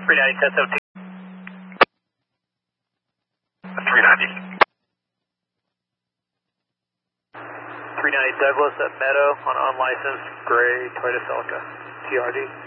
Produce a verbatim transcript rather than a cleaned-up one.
three ninety, ten seventeen. three ninety. three ninety Douglas at Meadow on unlicensed gray Toyota Celica, T R D.